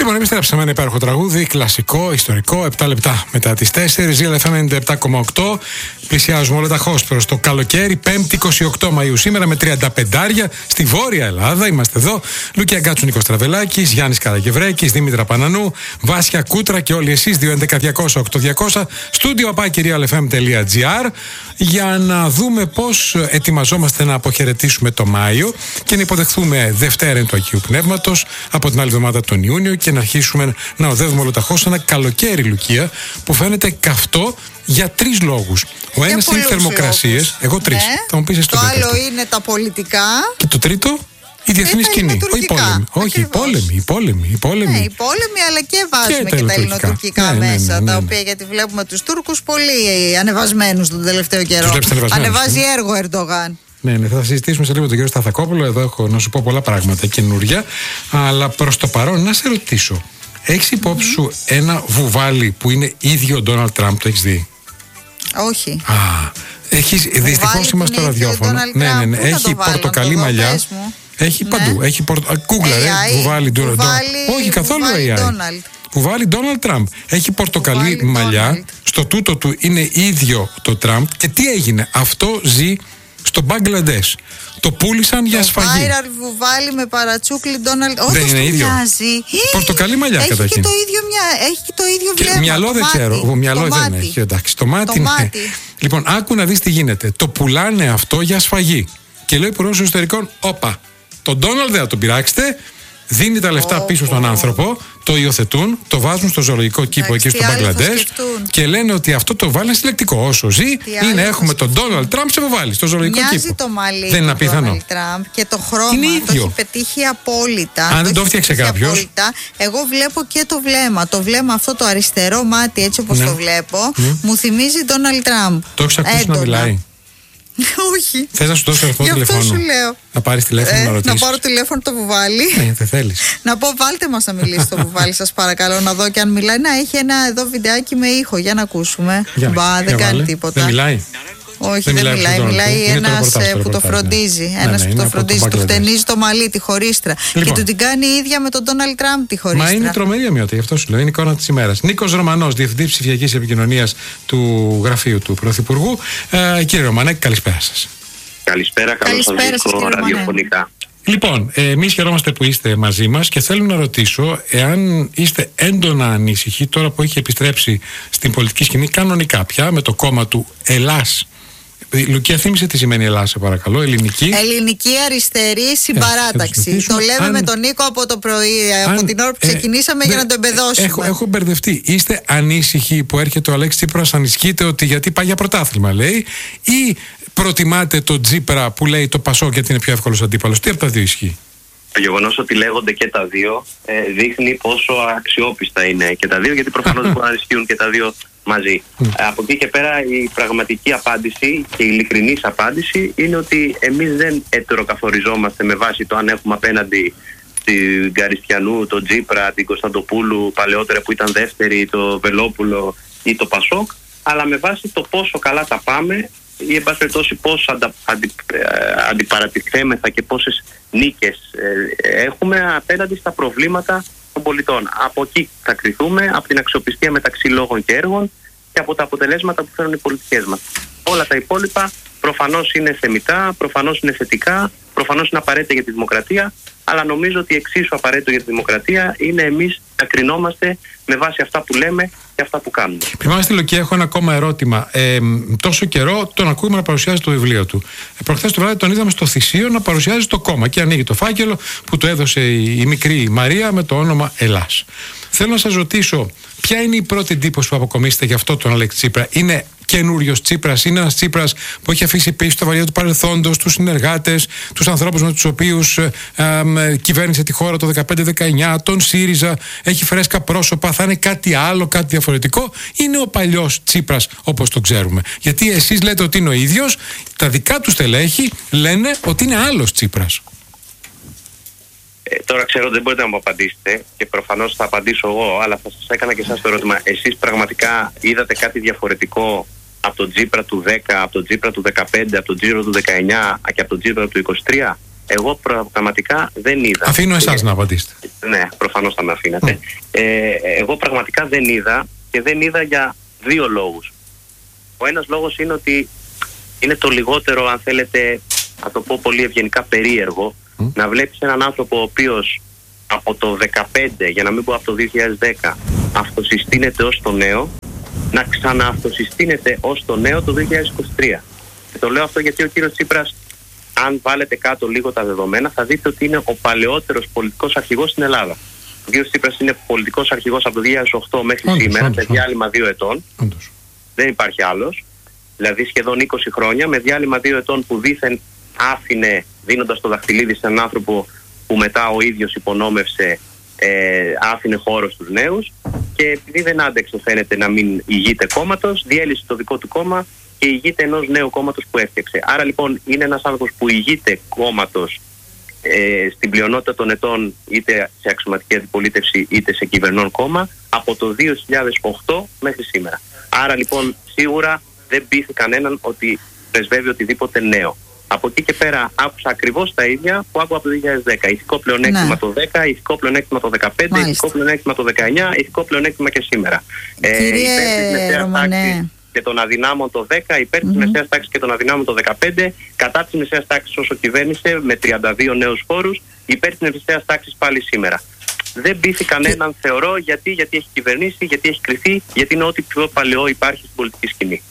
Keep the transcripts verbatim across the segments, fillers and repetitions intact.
Λοιπόν, επιστρέψαμε ένα υπέροχο τραγούδι, κλασικό, ιστορικό, επτά λεπτά μετά τις τέσσερις. Real εφ εμ ενενήντα επτά κόμμα οκτώ. Πλησιάζουμε ολοταχώς προς το καλοκαίρι. Πέμπτη είκοσι οκτώ Μαΐου σήμερα με τριάντα πεντάρια στη Βόρεια Ελλάδα. Είμαστε εδώ. Λούκια Γκάτσου, Νίκος Τραβελάκης, Γιάννης Καραγευρέκης, Δήμητρα Πανανού, Βάσια Κούτρα και όλοι εσείς. δύο έντεκα διακόσια οκτώ διακόσια. Στούντιο απάκι real f m τελεία g r για να δούμε πώς ετοιμαζόμαστε να αποχαιρετήσουμε το Μάιο και να υποδεχθούμε Δευτέρα του Αγίου Πνεύματος από την άλλη εβδομάδα τον Ιούνιο και να αρχίσουμε να οδεύουμε ολοταχώς ένα καλοκαίρι, Λουκία, που φαίνεται καυτό για τρεις λόγους. Ο ένας είναι οι θερμοκρασίες. Εγώ τρεις. Ναι. Θα μου πεις εσύ το Το τέταρτο. άλλο είναι τα πολιτικά. Και το τρίτο, η διεθνή σκηνή. Όχι οι πόλεμοι. Όχι, οι πόλεμοι. Οι πόλεμοι. Οι πόλεμοι. Ναι, οι πόλεμοι, αλλά και βάζουμε και, και τα ελληνοτουρκικά ναι, ναι, μέσα. Ναι, ναι, ναι, ναι. Τα οποία, γιατί βλέπουμε τους Τούρκους πολύ ανεβασμένους τον τελευταίο καιρό. Ανεβάζει ναι. έργο Ερντογάν. Ναι, ναι, θα συζητήσουμε σε λίγο τον κύριο Σταθακόπουλο. Εδώ έχω να σου πω πολλά πράγματα καινούρια. Αλλά προς το παρόν, να σε ρωτήσω. Έχεις υπόψη mm-hmm. σου ένα βουβάλι που είναι ίδιο ο Ντόναλντ Τραμπ, το έχεις δει? Όχι. Α, έχεις, δυστυχώς είμαστε στο ραδιόφωνο. Ναι, ναι, ναι. Έχει πορτοκαλί μαλλιά. Έχει ναι. παντού. Έχει πορτο... Google, ε, βουβάλι Ντόναλντ. Όχι καθόλου έι άι. Βουβάλι Ντόναλντ Τραμπ. Έχει πορτοκαλί μαλλιά. Donald. Στο τούτο του είναι ίδιο το Τραμπ. Και τι έγινε? Αυτό ζει στο Μπαγκλαντές. Το πούλησαν για σφαγή. Το viral βουβάλι με παρατσούκλι Ντόναλντ. Δεν είναι ίδιο. Πορτοκαλί μαλλιά καταρχήν. Έχει και το ίδιο, μια... έχει και το ίδιο βλέμμα. Μυαλό δεν ξέρω. Μυαλό δεν έχει. Εντάξει. Το μάτι. Το μάτι. Ναι. Λοιπόν, άκου να δεις τι γίνεται. Το πουλάνε αυτό για σφαγή. Και λέει ο Υπουργός Εσωτερικών, όπα, τον Ντόναλντ δεν θα τον πειράξετε. Δίνει τα λεφτά oh, πίσω στον oh. άνθρωπο, το υιοθετούν, το βάζουν στο ζωολογικό κήπο εκεί στο Μπαγκλαντές και λένε ότι αυτό το βάλει συλλεκτικό. Όσο ζει, είναι έχουμε τον Ντόναλντ Τραμπ σε βουβάλι στο ζωολογικό Μοιάζει κήπο. Το μαλλί δεν είναι απίθανο. Τραμπ και το χρώμα το έχει πετύχει απόλυτα. Αν δεν το έφτιαξε κάποιο. Εγώ βλέπω και το βλέμμα. Το βλέμμα αυτό το αριστερό μάτι, έτσι όπως ναι. το βλέπω, ναι. μου θυμίζει Ντόναλντ Τραμπ. Το έχεις ακούσει να μιλάει? Όχι. Θες να σου δώσω αριθμό τηλεφώνου? Σου λέω. Να πάρεις τηλέφωνο ε, να ρωτήσεις? Να πάρω τηλέφωνο το βουβάλι. Ναι, δεν θέλεις. Να πω, βάλτε μας να μιλήσει το βουβάλι, σας παρακαλώ, να δω και αν μιλάει. Να έχει ένα εδώ βιντεάκι με ήχο. Για να ακούσουμε. Για Μπα, δεν κάνει βάλε. τίποτα. Δεν μιλάει. Όχι, δεν, δεν μιλάει. Μιλάει, μιλάει ένας που το φροντίζει. Ένας που το φροντίζει. Του χτενίζει το μαλλί, τη χωρίστρα. Λοιπόν. Και του την κάνει η ίδια με τον Ντόναλντ Τραμπ τη χωρίστρα. Μα είναι τρομερή αμοιότητα, γι' αυτό σου λέω. Είναι εικόνα της ημέρας. Νίκος Ρωμανός, Διευθυντής Ψηφιακής Επικοινωνίας του Γραφείου του Πρωθυπουργού. Ε, κύριε Ρωμανέ, καλησπέρα σας. Καλησπέρα, καλώς σας βρίσκω ραδιοφωνικά. Λοιπόν, εμείς χαιρόμαστε που είστε μαζί μας και θέλω να ρωτήσω εάν είστε έντονα ανήσυχοι τώρα που έχει επιστρέψει στην πολιτική σκηνή κανονικά πια με το κόμμα του Ελλάς. Λουκία, θύμισε τι σημαίνει Ελλάς, σε παρακαλώ. Ελληνική. Ελληνική αριστερή συμπαράταξη. Ε, το λέμε αν... με τον Νίκο από το πρωί, αν... από την ώρα που ξεκινήσαμε ε, για να το εμπεδώσουμε. Έχω, έχω μπερδευτεί. Είστε ανήσυχοι που έρχεται ο Αλέξης Τσίπρας, ανησυχείτε ότι γιατί πάει για πρωτάθλημα, λέει, ή προτιμάτε τον Τσίπρα που λέει το Πασόκ γιατί είναι πιο εύκολος αντίπαλος? Τι από τα δύο ισχύει? Το γεγονός ότι λέγονται και τα δύο ε, δείχνει πόσο αξιόπιστα είναι και τα δύο, γιατί προφανώς μπορούν να ισχύουν και τα δύο μαζί. Mm. Ε, από εκεί και πέρα η πραγματική απάντηση και η ειλικρινής απάντηση είναι ότι εμείς δεν ετεροκαθοριζόμαστε με βάση το αν έχουμε απέναντι την Καριστιανού, τον Τσίπρα, την Κωνσταντοπούλου παλαιότερα που ήταν δεύτερη, το Βελόπουλο ή το Πασόκ, αλλά με βάση το πόσο καλά τα πάμε ή εν πάση περιπτώσει πώς αντα, αντι, αντιπαρατηθέμεθα και πόσες νίκες ε, έχουμε απέναντι στα προβλήματα των πολιτών. Από εκεί θα κριθούμε, από την αξιοπιστία μεταξύ λόγων και έργων και από τα αποτελέσματα που φέρουν οι πολιτικές μας. Όλα τα υπόλοιπα προφανώς είναι θεμιτά, προφανώς είναι θετικά, προφανώς είναι απαραίτητα για τη δημοκρατία, αλλά νομίζω ότι εξίσου απαραίτητο για τη δημοκρατία είναι εμείς να κρινόμαστε με βάση αυτά που λέμε και αυτά που κάνουμε. Θυμάστε, Λουκία, έχω ένα ακόμα ερώτημα. Ε, τόσο καιρό τον ακούμε να παρουσιάζει το βιβλίο του. Ε, προχθές το βράδυ τον είδαμε στο Θησίο να παρουσιάζει το κόμμα και ανοίγει το φάκελο που του έδωσε η, η μικρή Μαρία με το όνομα Ελλάς. Θέλω να σας ρωτήσω, ποια είναι η πρώτη εντύπωση που αποκομίσετε για αυτό τον Αλέξη Τσίπρα? Είναι καινούριος Τσίπρας, είναι ένας Τσίπρας που έχει αφήσει πίσω τα βαριά του παρελθόντος, τους συνεργάτες, τους ανθρώπους με τους οποίους ε, ε, κυβέρνησε τη χώρα το δεκαπέντε δεκαεννιά, τον ΣΥΡΙΖΑ, έχει φρέσκα πρόσωπα, θα είναι κάτι άλλο, κάτι διαφορετικό? Είναι ο παλιός Τσίπρας όπως το ξέρουμε? Γιατί εσείς λέτε ότι είναι ο ίδιος, τα δικά του στελέχη λένε ότι είναι άλλος Τσίπρας. Ε, τώρα ξέρω ότι δεν μπορείτε να μου απαντήσετε και προφανώς θα απαντήσω εγώ, αλλά θα σας έκανα και εσάς το ερώτημα. Εσείς πραγματικά είδατε κάτι διαφορετικό από τον Τσίπρα του δέκα, από τον Τσίπρα του δεκαπέντε, από τον Τσίπρα του δεκαεννιά και από τον Τσίπρα του είκοσι τρία? Εγώ πραγματικά δεν είδα. Αφήνω εσάς να απαντήσετε. Ναι, προφανώς θα με αφήνατε. Mm. Ε, εγώ πραγματικά δεν είδα και δεν είδα για δύο λόγους. Ο ένας λόγος είναι ότι είναι το λιγότερο, αν θέλετε, να το πω πολύ ευγενικά, περίεργο mm. να βλέπεις έναν άνθρωπο ο οποίος από το δεκαπέντε, για να μην πω από το δύο χιλιάδες δέκα, αυτοσυστήνεται ως το νέο, να ξανααυτοσυστήνεται ως το νέο το δύο χιλιάδες είκοσι τρία. Και το λέω αυτό γιατί ο κύριος Τσίπρας, αν βάλετε κάτω λίγο τα δεδομένα, θα δείτε ότι είναι ο παλαιότερος πολιτικός αρχηγός στην Ελλάδα. Ο κύριος Τσίπρας είναι πολιτικός αρχηγός από το δύο χιλιάδες οκτώ μέχρι όντως, σήμερα, όντως, με διάλειμμα δύο ετών. Όντως. Δεν υπάρχει άλλος. Δηλαδή σχεδόν είκοσι χρόνια, με διάλειμμα δύο ετών που δήθεν άφηνε, δίνοντας το δαχτυλίδι σε έναν άνθρωπο που μετά ο ίδιος υπονόμευσε, ε, άφηνε χώρο στους νέους, και επειδή δεν άντεξε φαίνεται να μην ηγείται κόμματος, διέλυσε το δικό του κόμμα και ηγείται ενός νέου κόμματος που έφτιαξε. Άρα λοιπόν είναι ένας άνθρωπος που ηγείται κόμματος ε, στην πλειονότητα των ετών, είτε σε αξιωματική αντιπολίτευση είτε σε κυβερνών κόμμα, από το δύο χιλιάδες οκτώ μέχρι σήμερα. Άρα λοιπόν σίγουρα δεν πείθει κανέναν ότι πρεσβεύει οτιδήποτε νέο. Από εκεί και πέρα άκουσα ακριβώς τα ίδια που άκουγα από το δύο χιλιάδες δέκα. Ηθικό πλεονέκτημα ναι. το δέκα, ηθικό πλεονέκτημα το δεκαπέντε, μάλιστα. Ηθικό πλεονέκτημα το δεκαεννιά, ηθικό πλεονέκτημα και σήμερα. Κύριε ε, Ρωμανέ, και των αδυνάμων το δέκα, υπέρ της mm-hmm. μεσαίας τάξης και των αδυνάμων το δεκαπέντε, κατά της μεσαίας τάξης όσο κυβέρνησε με τριάντα δύο νέους χώρους, υπέρ της μεσαίας τάξης πάλι σήμερα. Δεν πείθει κανέναν, και... θεωρώ, γιατί, γιατί έχει κυβερνήσει, γιατί έχει κρυθεί, γιατί είναι ό,τι πιο παλαιό υπάρχει στην πολιτική σκηνή.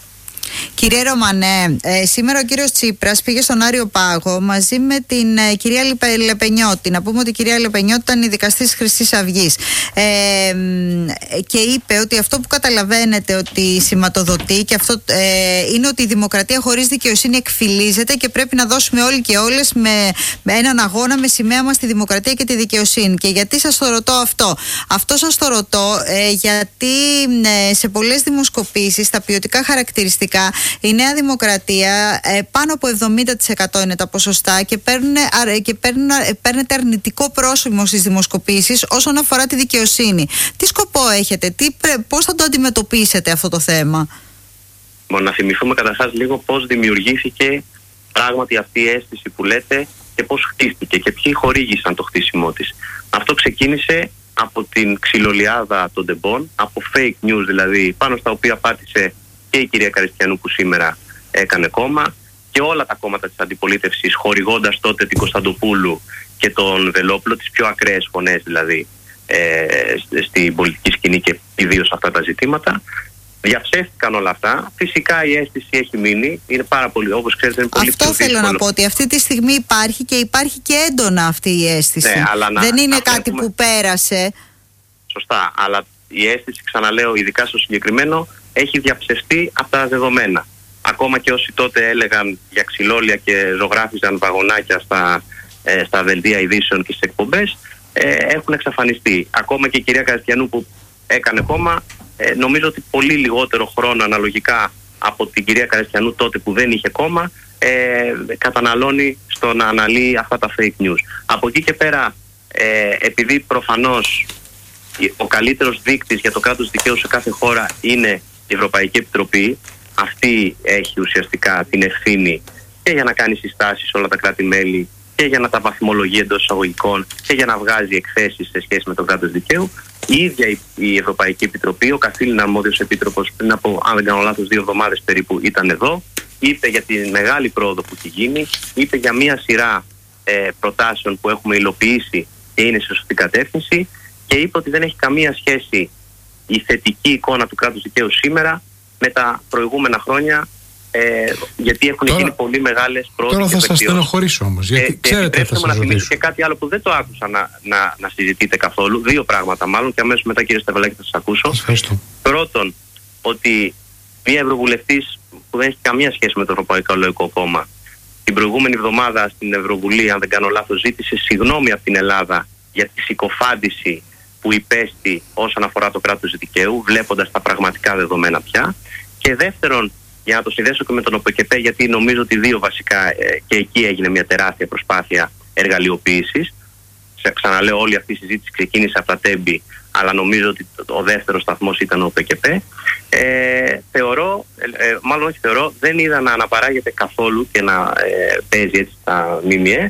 Κύριε Ρωμανέ, ε, σήμερα ο κύριος Τσίπρας πήγε στον Άριο Πάγο μαζί με την ε, κυρία Λεπενιώτη. Να πούμε ότι η κυρία Λεπενιώτη ήταν η δικαστής της Χρυσής Αυγής. Ε, και είπε ότι αυτό που καταλαβαίνετε ότι σηματοδοτεί και αυτό ε, είναι ότι η δημοκρατία χωρίς δικαιοσύνη εκφυλίζεται και πρέπει να δώσουμε όλοι και όλες με, με έναν αγώνα με σημαία μας τη δημοκρατία και τη δικαιοσύνη. Και γιατί σας το ρωτώ αυτό? Αυτό σας το ρωτώ ε, γιατί ε, σε πολλές δημοσκοπήσεις τα ποιοτικά χαρακτηριστικά η Νέα Δημοκρατία ε, πάνω από εβδομήντα τοις εκατό είναι τα ποσοστά και, παίρνουν, και παίρνουν, παίρνετε αρνητικό πρόσημο στις δημοσκοπήσεις όσον αφορά τη δικαιοσύνη. Τι σκοπό έχετε, τι, πώς θα το αντιμετωπίσετε αυτό το θέμα? Μόνο να θυμηθούμε καταρχάς λίγο πώς δημιουργήθηκε πράγματι αυτή η αίσθηση που λέτε και πώς χτίστηκε και ποιοι χορήγησαν το χτίσιμό της. Αυτό ξεκίνησε από την ξυλολιάδα των τεμπών, από fake news δηλαδή, πάνω στα οποία πάτησε και η κυρία Καριστιανού που σήμερα έκανε κόμμα και όλα τα κόμματα της αντιπολίτευσης, χορηγώντας τότε την Κωνσταντοπούλου και τον Βελόπουλο, τις πιο ακραίες φωνές δηλαδή ε, στην πολιτική σκηνή και ιδίως αυτά τα ζητήματα. Διαψεύτηκαν όλα αυτά. Φυσικά η αίσθηση έχει μείνει. Είναι πάρα πολύ, όπως ξέρετε, είναι πολύ αυτό πιο θέλω δύσκολο. να πω, ότι αυτή τη στιγμή υπάρχει και υπάρχει και έντονα αυτή η αίσθηση. Ναι, αλλά να, δεν είναι να κάτι έχουμε... που πέρασε. Σωστά, αλλά η αίσθηση, ξαναλέω, ειδικά στο συγκεκριμένο, έχει διαψευστεί από τα δεδομένα. Ακόμα και όσοι τότε έλεγαν για ξυλόλια και ζωγράφιζαν βαγονάκια στα, ε, στα δελτία ειδήσεων και στις εκπομπές, ε, έχουν εξαφανιστεί. Ακόμα και η κυρία Καριστιανού που έκανε κόμμα, ε, νομίζω ότι πολύ λιγότερο χρόνο αναλογικά από την κυρία Καριστιανού τότε που δεν είχε κόμμα, ε, καταναλώνει στο να αναλύει αυτά τα fake news. Από εκεί και πέρα, ε, επειδή προφανώς ο καλύτερος δείκτης για το κράτος δικαίου σε κάθε χώρα είναι η Ευρωπαϊκή Επιτροπή, αυτή έχει ουσιαστικά την ευθύνη και για να κάνει συστάσεις σε όλα τα κράτη-μέλη και για να τα βαθμολογεί εντός εισαγωγικών και για να βγάζει εκθέσεις σε σχέση με το κράτος δικαίου. Η ίδια η Ευρωπαϊκή Επιτροπή, ο καθήλυνα αρμόδιος επίτροπος, πριν από, αν δεν κάνω λάθος, δύο εβδομάδες περίπου ήταν εδώ, είπε για τη μεγάλη πρόοδο που έχει γίνει, είπε για μία σειρά ε, προτάσεων που έχουμε υλοποιήσει και είναι σε σωστή κατεύθυνση και είπε ότι δεν έχει καμία σχέση η θετική εικόνα του κράτους δικαίου σήμερα με τα προηγούμενα χρόνια, ε, γιατί έχουν τώρα, γίνει πολύ μεγάλες πρόοδες. Τώρα θα σας στενοχωρήσω όμως, γιατί ε, ξέρετε θα σας να θυμίσω και κάτι άλλο που δεν το άκουσα να, να, να συζητείτε καθόλου. Δύο πράγματα μάλλον και αμέσως μετά, κύριε Στεβελάκη, θα σας ακούσω. Ευχαριστώ. Πρώτον, ότι μια ευρωβουλευτής που δεν έχει καμία σχέση με το Ευρωπαϊκό Λαϊκό Κόμμα την προηγούμενη εβδομάδα στην Ευρωβουλή, αν δεν κάνω λάθος, ζήτησε συγγνώμη από την Ελλάδα για τη συκοφάντηση που υπέστη όσον αφορά το κράτος δικαίου, βλέποντας τα πραγματικά δεδομένα πια. Και δεύτερον, για να το συνδέσω και με τον ΟΠΕΚΕΠΕ, γιατί νομίζω ότι δύο βασικά, ε, και εκεί έγινε μια τεράστια προσπάθεια εργαλειοποίησης. Ξαναλέω, όλη αυτή η συζήτηση ξεκίνησε από τα τέμπη, αλλά νομίζω ότι ο δεύτερος σταθμός ήταν ο ΟΠΕΚΕΠΕ. Ε, θεωρώ, ε, μάλλον όχι θεωρώ, δεν είδα να αναπαράγεται καθόλου και να ε, παίζει έτσι στα ΜΜΕ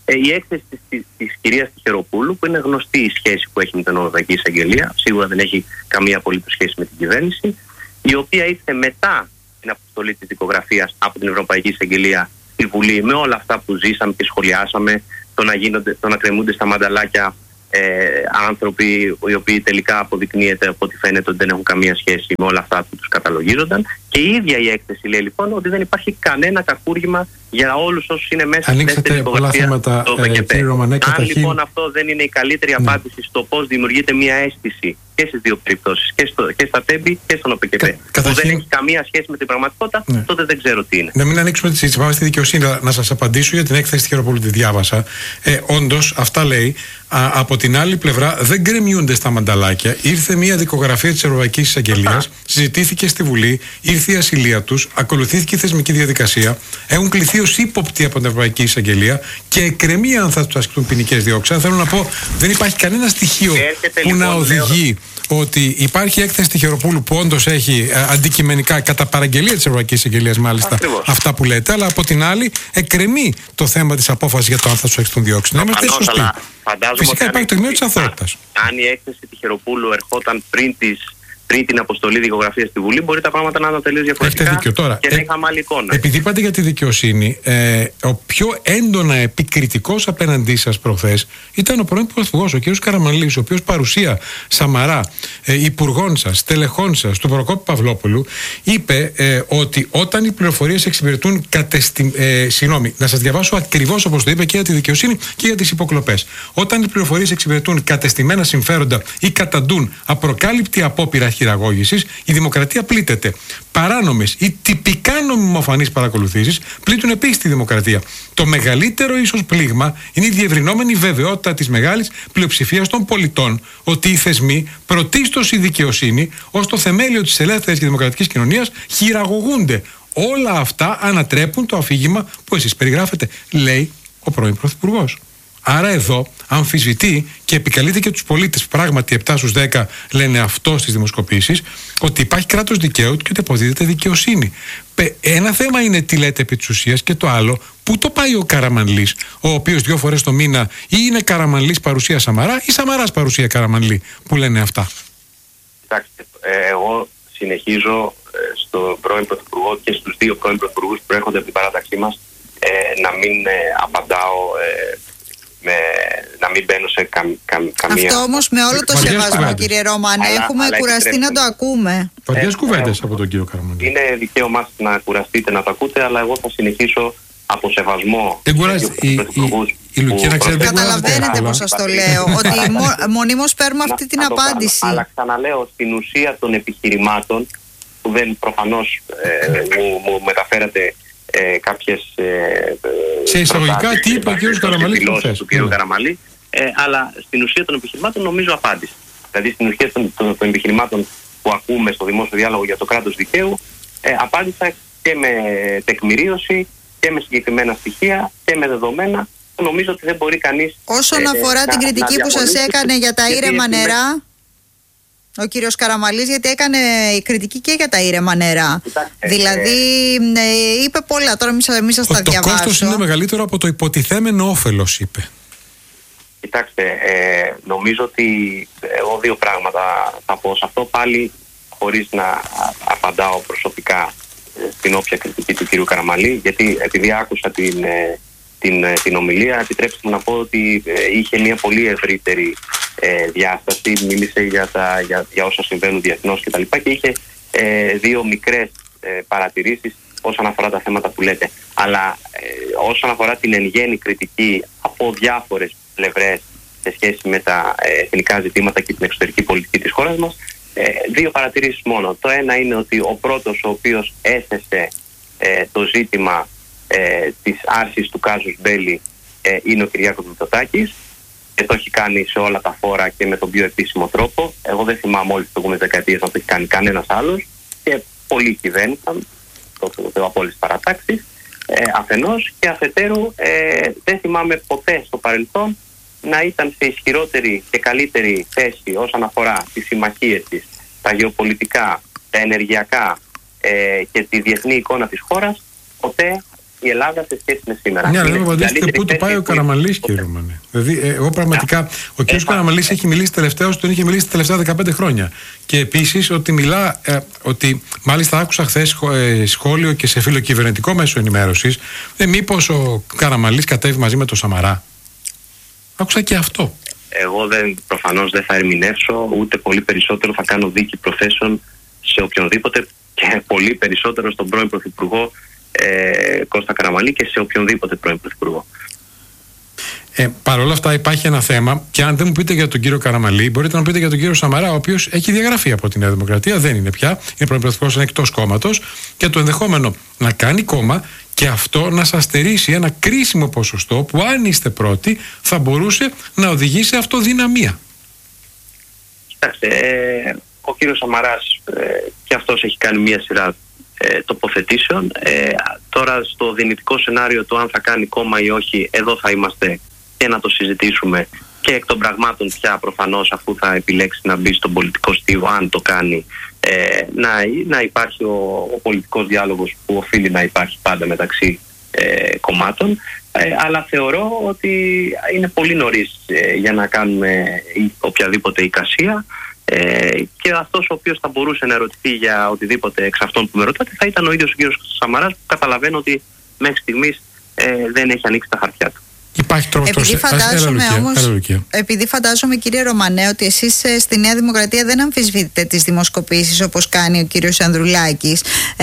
Ε, η έκθεση της, της, της κυρίας Τυχεροπούλου, που είναι γνωστή η σχέση που έχει με την Ευρωπαϊκή Εισαγγελία, σίγουρα δεν έχει καμία απολύτως σχέση με την κυβέρνηση, η οποία ήρθε μετά την αποστολή της δικογραφίας από την Ευρωπαϊκή Εισαγγελία στη Βουλή, με όλα αυτά που ζήσαμε και σχολιάσαμε, το να, γίνονται, το να κρεμούνται στα μανταλάκια ε, άνθρωποι οι οποίοι τελικά αποδεικνύεται από ό,τι φαίνεται ότι δεν έχουν καμία σχέση με όλα αυτά που τους καταλογίζονταν. Και η ίδια η έκθεση λέει λοιπόν ότι δεν υπάρχει κανένα κακούργημα για όλους όσους είναι μέσα στη δεύτερη δικογραφία του ΟΠΚΠ. Αν λοιπόν αυτό δεν είναι η καλύτερη ναι. απάντηση στο πώς δημιουργείται μια αίσθηση και στις δύο περιπτώσεις, και, στο, και στα ΤΕΜΠΗ και στον ΟΠΚΠ, Κα, που καταρχήν... δεν έχει καμία σχέση με την πραγματικότητα, ναι. τότε δεν ξέρω τι είναι. Να μην ανοίξουμε τη συζήτηση, πάμε στη δικαιοσύνη. Να σας απαντήσω για την έκθεση Τυχεροπούλου, τη διάβασα. Ε, όντως, αυτά λέει. Α, από την άλλη πλευρά, δεν γκρεμιούνται στα μανταλάκια. Ήρθε μια δικογραφία της Ευρωπαϊκής Εισαγγελίας, συζητήθηκε στη Βουλή, ήρθε η ασυλία τους, ακολουθήθηκε η θεσμική διαδικασία, έχουν κληθεί ως ύποπτοι από την Ευρωπαϊκή Εισαγγελία και εκκρεμεί αν θα τους ασκηθούν ποινικές διώξεις. Θέλω να πω, δεν υπάρχει κανένα στοιχείο που λοιπόν, να οδηγεί λέω... ότι υπάρχει έκθεση Τυχεροπούλου που όντως έχει ε, αντικειμενικά κατά παραγγελία της Ευρωπαϊκής Εισαγγελίας μάλιστα Ακριβώς. αυτά που λέτε, αλλά από την άλλη εκκρεμεί το θέμα της απόφασης για το αν θα τους ασκηθούν διώξεις. Να είμαστε σωστοί. Φυσικά υπάρχει το τμήμα της αθωότητας. Αν η έκθεση Τυχεροπούλου ερχόταν πριν, της, πριν την αποστολή δικογραφίας στη Βουλή, μπορεί τα πράγματα να είναι τελείως διαφορετικά και να είχαμε άλλη εικόνα. Επειδή είπατε για τη δικαιοσύνη, ε, ο πιο έντονα επικριτικός απέναντί σας προχθές ήταν ο πρώην Πρωθυπουργός, ο κ. Καραμανλής, ο οποίος παρουσία Σαμαρά, ε, υπουργών σας, τελεχών σας, του Προκόπη Παυλόπουλου, είπε ε, ότι όταν οι πληροφορίες εξυπηρετούν κατεστη... ε, συγγνώμη, να σας διαβάσω ακριβώς όπως το είπε και για τη δικαιοσύνη και για τις υποκλοπές. Όταν οι πληροφορίες εξυπηρετούν κατεστημένα συμφέροντα ή καταντούν απροκάλυπτη απόπειρα χειραγώγησης, η δημοκρατία πλήττεται. Παράνομες ή τυπικά νομιμοφανείς παρακολουθήσεις πλήττουν επίσης τη δημοκρατία. Το μεγαλύτερο ίσως πλήγμα είναι η διευρυνόμενη βεβαιότητα της μεγάλης πλειοψηφίας των πολιτών ότι οι θεσμοί, πρωτίστως η δικαιοσύνη, ως το θεμέλιο της ελεύθερης και δημοκρατικής κοινωνίας, χειραγωγούνται. Όλα αυτά ανατρέπουν το αφήγημα που εσείς περιγράφετε, λέει ο πρώην Πρωθυπουργός. Άρα εδώ αμφισβητεί και επικαλείται και τους πολίτες, πράγματι επτά στους δέκα λένε αυτό στις δημοσκοπήσεις, ότι υπάρχει κράτος δικαίου και ότι αποδίδεται δικαιοσύνη. Ένα θέμα είναι τι λέτε επί της ουσίας και το άλλο, πού το πάει ο Καραμανλής, ο οποίος δύο φορές το μήνα ή είναι Καραμανλής παρουσία Σαμαρά ή Σαμαράς παρουσία Καραμανλή, που λένε αυτά. Κοιτάξτε, εγώ συνεχίζω στον πρώην Πρωθυπουργό και στους δύο πρώην Πρωθυπουργούς που έρχονται από την παράταξή μας να μην απαντάω, με, να μην μπαίνω σε κα, κα, καμία... Αυτό όμως με όλο το σεβασμό, κύριε Ρώμαν, έχουμε αλλά κουραστεί να το ακούμε. Βαριές ε, κουβέντες ε, από τον κύριο Καραμανλή. Είναι δικαίωμά να κουραστείτε να το ακούτε, αλλά εγώ θα συνεχίσω από σεβασμό. Δεν κουράζει. Η, η, η Λουκίνα ξέρετε. Καταλαβαίνετε πώς σας το λέω, ότι μο, μονίμως παίρνουμε αυτή την απάντηση. Αλλά ξαναλέω, στην ουσία των επιχειρημάτων, που δεν προφανώς ε, μου, μου μεταφέρατε Ε, κάποιες ε, σε εισαγωγικά τι είπε ο κ. Καραμανλή του κ. Καραμανλή, ε, αλλά στην ουσία των επιχειρημάτων νομίζω απάντησε. Δηλαδή στην ουσία των, των, των επιχειρημάτων που ακούμε στο δημόσιο διάλογο για το κράτος δικαίου, ε, απάντησα και με τεκμηρίωση και με συγκεκριμένα στοιχεία και με δεδομένα. Νομίζω ότι δεν μπορεί κανείς. Όσον ε, αφορά ε, την να, κριτική να που σας έκανε για τα ήρεμα νερά, ο κύριος Καραμανλής, γιατί έκανε η κριτική και για τα ήρεμα νερά. Κοιτάξτε, δηλαδή ε, είπε πολλά, τώρα μην σας τα διαβάσω. Το κόστος είναι μεγαλύτερο από το υποτιθέμενο όφελος, είπε. Κοιτάξτε, ε, νομίζω ότι εγώ δύο πράγματα θα πω σε αυτό, πάλι χωρίς να απαντάω προσωπικά στην όποια κριτική του κύριου Καραμανλή, γιατί επειδή άκουσα την, την, την ομιλία, επιτρέψτε μου να πω ότι είχε μια πολύ ευρύτερη ε, διάσταση, μίλησε για, τα, για, για όσα συμβαίνουν διεθνώς κτλ. Και, και είχε ε, δύο μικρές ε, παρατηρήσεις όσον αφορά τα θέματα που λέτε. Αλλά ε, όσον αφορά την εν γέννη κριτική από διάφορες πλευρές σε σχέση με τα ε, εθνικά ζητήματα και την εξωτερική πολιτική της χώρας μας, ε, δύο παρατηρήσεις μόνο. Το ένα είναι ότι ο πρώτος ο οποίος έθεσε ε, το ζήτημα ε, της άρσης του κάζους Μπέλη ε, είναι ο Κυριάκος Μητσοτάκης, και το έχει κάνει σε όλα τα φόρα και με τον πιο επίσημο τρόπο. Εγώ δεν θυμάμαι όλες τις προηγούμενες δεκαετίες να το έχει κάνει κανένας άλλος, και πολλοί κυβέρνησαν το, το, το, από όλες τις παρατάξεις ε, αφενός, και αφετέρου ε, δεν θυμάμαι ποτέ στο παρελθόν να ήταν σε ισχυρότερη και καλύτερη θέση όσον αφορά τις συμμαχίες της, τα γεωπολιτικά, τα ενεργειακά ε, και τη διεθνή εικόνα της χώρας, ποτέ η Ελλάδα σε σχέση με σήμερα. Ναι, αλλά δεν μου απαντήσετε πού του πάει ο Καραμανλής, κύριε Ρωμανέ. Δηλαδή, ε, εγώ πραγματικά, ο κ. Καραμανλής έχει μιλήσει τελευταίως, τον είχε μιλήσει τα τελευταία δεκαπέντε χρόνια. Και επίσης ότι μιλά, ε, ότι μάλιστα άκουσα χθες ε, σχόλιο και σε φιλοκυβερνητικό μέσο ενημέρωσης, ε, μήπως ο Καραμανλής κατέβει μαζί με τον Σαμαρά. Άκουσα και αυτό. Εγώ δεν, προφανώς δεν θα ερμηνεύσω, ούτε πολύ περισσότερο θα κάνω δίκη προθέσεων σε οποιονδήποτε, και πολύ περισσότερο στον πρώην Πρωθυπουργό ε, Κώστα Καραμανλή και σε οποιονδήποτε πρώην Πρωθυπουργό. Ε, Παρ' όλα αυτά υπάρχει ένα θέμα, και αν δεν μου πείτε για τον κύριο Καραμανλή, μπορείτε να μου πείτε για τον κύριο Σαμαρά, ο οποίος έχει διαγραφεί από τη Νέα Δημοκρατία, δεν είναι πια, είναι πρώην Πρωθυπουργός, είναι εκτός κόμματος, και το ενδεχόμενο να κάνει κόμμα και αυτό να σας στερήσει ένα κρίσιμο ποσοστό που, αν είστε πρώτοι, θα μπορούσε να οδηγήσει σε αυτοδυναμία. Κοιτάξτε, ε, ο κύριος Σαμαράς ε, και αυτός έχει κάνει μια σειρά ε, τοποθετήσεων. Ε, τώρα στο δυνητικό σενάριο το αν θα κάνει κόμμα ή όχι, εδώ θα είμαστε και να το συζητήσουμε, και εκ των πραγμάτων πια προφανώς, αφού θα επιλέξει να μπει στον πολιτικό στίβο, αν το κάνει, ε, να, να υπάρχει ο, ο πολιτικός διάλογος που οφείλει να υπάρχει πάντα μεταξύ ε, κομμάτων. Ε, αλλά θεωρώ ότι είναι πολύ νωρίς ε, για να κάνουμε οποιαδήποτε εικασία. Ε, και αυτός ο οποίος θα μπορούσε να ερωτηθεί για οτιδήποτε εξ αυτών που με ρωτάτε θα ήταν ο ίδιος ο κύριος Σαμαράς, που καταλαβαίνω ότι μέχρι στιγμής ε, δεν έχει ανοίξει τα χαρτιά του. Υπάρχει τρόπο. Επειδή φαντάζομαι όμως, επειδή φαντάζομαι κύριε Ρωμανέ, ότι εσείς ε, στη Νέα Δημοκρατία δεν αμφισβητείτε τις δημοσκοπήσεις όπως κάνει ο κύριος Ανδρουλάκης,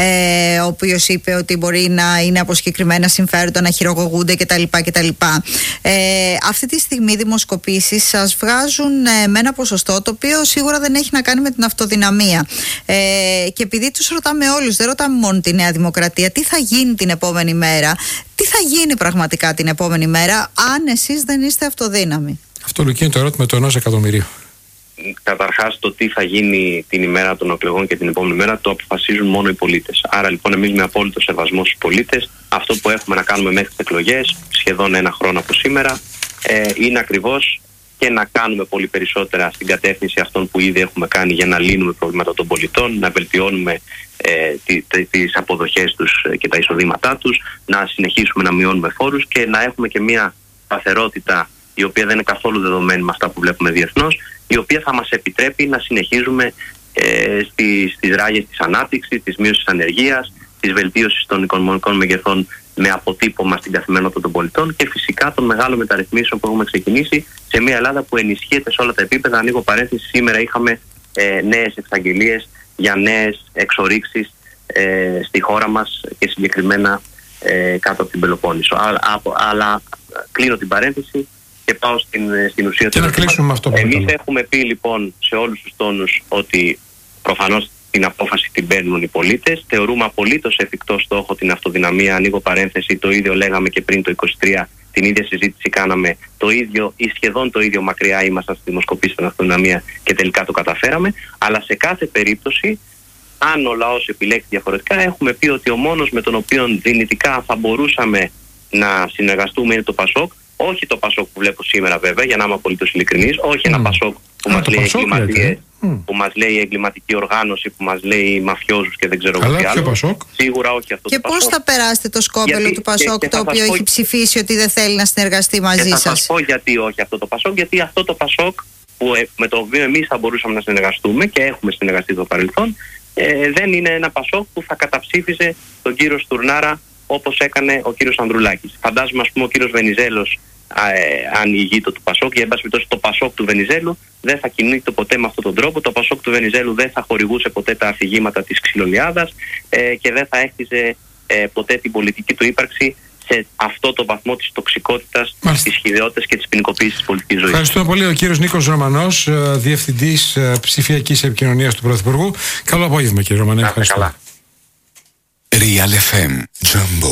ε, ο οποίος είπε ότι μπορεί να είναι από συγκεκριμένα συμφέροντα να χειρογωγούνται κτλ. κτλ. Ε, αυτή τη στιγμή οι δημοσκοπήσεις σας βγάζουν ε, με ένα ποσοστό το οποίο σίγουρα δεν έχει να κάνει με την αυτοδυναμία. Ε, και επειδή τους ρωτάμε όλους, δεν ρωτάμε μόνο τη Νέα Δημοκρατία, τι θα γίνει την επόμενη μέρα, τι θα γίνει πραγματικά την επόμενη μέρα, αν εσείς δεν είστε αυτοδύναμοι? Αυτό, Λουκί, είναι το ερώτημα του ενός εκατομμυρίου. Καταρχάς, το τι θα γίνει την ημέρα των εκλογών και την επόμενη μέρα το αποφασίζουν μόνο οι πολίτες. Άρα λοιπόν, εμείς με απόλυτο σεβασμό στους πολίτες, αυτό που έχουμε να κάνουμε μέχρι τις εκλογές, σχεδόν ένα χρόνο από σήμερα, ε, είναι ακριβώς και να κάνουμε πολύ περισσότερα στην κατεύθυνση αυτών που ήδη έχουμε κάνει για να λύνουμε προβλήματα των πολιτών, να βελτιώνουμε ε, τις αποδοχές τους και τα εισοδήματά τους, να συνεχίσουμε να μειώνουμε φόρους και να έχουμε και μια σταθερότητα η οποία δεν είναι καθόλου δεδομένη με αυτά που βλέπουμε διεθνώς, η οποία θα μας επιτρέπει να συνεχίζουμε ε, στις, στις ράγες της ανάπτυξης, της μείωσης της ανεργίας, της βελτίωσης των οικονομικών μεγεθών με αποτύπωμα στην καθημερινότητα των πολιτών και φυσικά των μεγάλων μεταρρυθμίσεων που έχουμε ξεκινήσει σε μια Ελλάδα που ενισχύεται σε όλα τα επίπεδα. Ανοίγω παρένθεση, σήμερα είχαμε ε, νέες εξαγγελίες για νέες εξορίξεις ε, στη χώρα μας και συγκεκριμένα ε, κάτω από την Πελοπόννησο. Αλλά, αλλά κλείνω την παρένθεση και πάω στην, στην ουσία του. Εμείς έχουμε πει λοιπόν σε όλους τους τόνους ότι προφανώς την απόφαση την παίρνουν οι πολίτες. Θεωρούμε απολύτως εφικτό στόχο την αυτοδυναμία. Ανοίγω παρένθεση, το ίδιο λέγαμε και πριν το είκοσι τρία, την ίδια συζήτηση κάναμε, το ίδιο ή σχεδόν το ίδιο μακριά ήμασταν στη δημοσκοπήση στην αυτοδυναμία και τελικά το καταφέραμε. Αλλά σε κάθε περίπτωση, αν ο λαός επιλέξει διαφορετικά, έχουμε πει ότι ο μόνος με τον οποίο δυνητικά θα μπορούσαμε να συνεργαστούμε είναι το Πασόκ. Όχι το Πασόκ που βλέπω σήμερα, βέβαια, για να είμαι απολύτως ειλικρινής, όχι mm. ένα Πασόκ που, μας λέει, εγκληματίες, mm. που μας λέει εγκληματική οργάνωση, που μας λέει μαφιόζους και δεν ξέρω τι άλλο. Πασόκ. Σίγουρα όχι αυτό και το Πασόκ. Και πώς θα περάσετε το σκόπελο γιατί, του Πασόκ, και, και το οποίο πω... έχει ψηφίσει ότι δεν θέλει να συνεργαστεί μαζί σας? Θα σας πω γιατί όχι αυτό το Πασόκ, γιατί αυτό το Πασόκ που, με το οποίο εμείς θα μπορούσαμε να συνεργαστούμε και έχουμε συνεργαστεί στο παρελθόν, ε, δεν είναι ένα Πασόκ που θα καταψήφιζε τον κύριο Στουρνάρα όπως έκανε ο κύριος Ανδρουλάκης. Φαντάζομαι, ας πούμε, ο κύριος Βενιζέλος, ε, αν ηγείτο του Πασόκ, για εν πάση περιπτώσει το Πασόκ του Βενιζέλου δεν θα κινείται ποτέ με αυτόν τον τρόπο. Το Πασόκ του Βενιζέλου δεν θα χορηγούσε ποτέ τα αφηγήματα της ξυλολιάδας ε, και δεν θα έχτιζε ε, ποτέ την πολιτική του ύπαρξη σε αυτό το βαθμό της τοξικότητας, της χυδαιότητας και της ποινικοποίησης της πολιτικής ζωής. Ευχαριστώ πολύ. Ο κύριος Νίκος Ρωμανός, Διευθυντής Ψηφιακής Επικοινωνίας του Πρωθυπουργού. Καλό απόγευμα, κύριε Ρωμανέ. Real εφ εμ Jumbo.